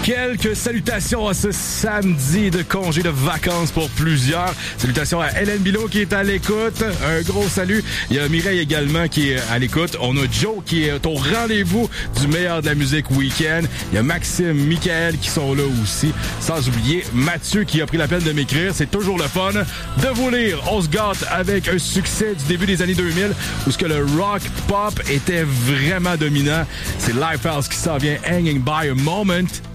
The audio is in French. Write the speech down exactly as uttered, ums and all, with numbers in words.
Quelques salutations à ce samedi de congé de vacances pour plusieurs. Salutations à Hélène Bilot qui est à l'écoute. Un gros salut. Il y a Mireille également qui est à l'écoute. On a Joe qui est au rendez-vous du meilleur de la musique week-end. Il y a Maxime, Michael qui sont là aussi. Sans oublier Mathieu qui a pris la peine de m'écrire. C'est toujours le fun de vous lire. On se gâte avec un succès du début des années deux mille où ce que le rock pop était vraiment dominant. C'est Lifehouse qui s'en vient, Hanging by a Moment.